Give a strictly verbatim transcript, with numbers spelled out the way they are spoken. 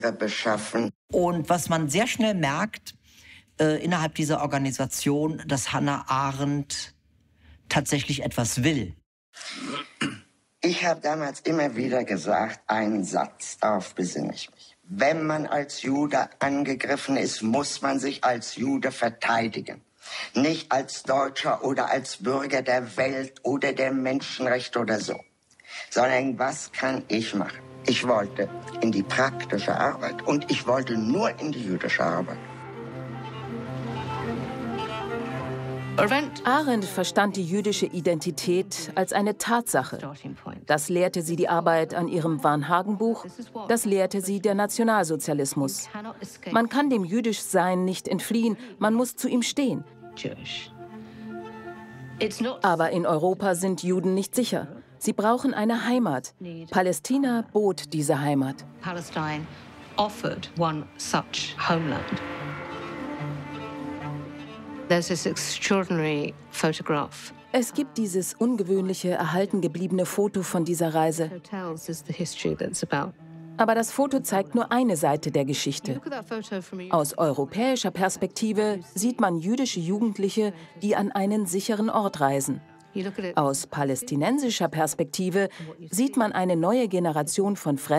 beschaffen. Und was man sehr schnell merkt, äh, innerhalb dieser Organisation, dass Hannah Arendt tatsächlich etwas will. Ich habe damals immer wieder gesagt, einen Satz, darauf besinne ich mich. Wenn man als Jude angegriffen ist, muss man sich als Jude verteidigen. Nicht als Deutscher oder als Bürger der Welt oder der Menschenrechte oder so. Sondern was kann ich machen? Ich wollte in die praktische Arbeit und ich wollte nur in die jüdische Arbeit. Arendt verstand die jüdische Identität als eine Tatsache. Das lehrte sie die Arbeit an ihrem Varnhagen-Buch, das lehrte sie der Nationalsozialismus. Man kann dem Jüdischsein nicht entfliehen, man muss zu ihm stehen. Aber in Europa sind Juden nicht sicher. Sie brauchen eine Heimat. Palästina bot diese Heimat. Palestine offered one such homeland. There's this extraordinary photograph. Es gibt dieses ungewöhnliche, erhalten gebliebene Foto von dieser Reise. Aber das Foto zeigt nur eine Seite der Geschichte. Aus europäischer Perspektive sieht man jüdische Jugendliche, die an einen sicheren Ort reisen. Aus palästinensischer Perspektive sieht man eine neue Generation von Fremden,